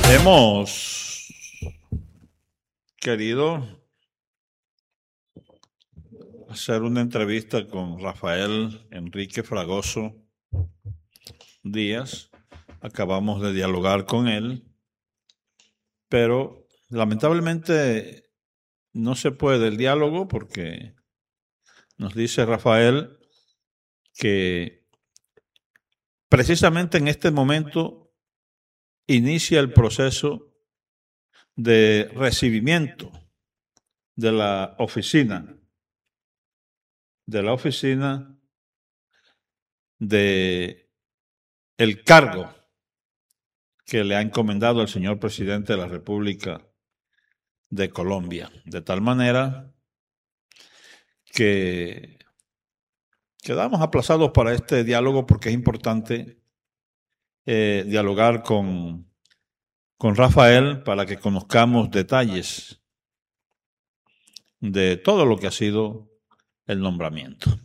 Hemos querido hacer una entrevista con Rafael Enrique Fragoso Díaz. Acabamos de dialogar con él, pero lamentablemente no se puede el diálogo porque nos dice Rafael que precisamente en este momento inicia el proceso de recibimiento de la oficina de el cargo que le ha encomendado el señor presidente de la República de Colombia, de tal manera que quedamos aplazados para este diálogo porque es importante dialogar con Rafael para que conozcamos detalles de todo lo que ha sido el nombramiento.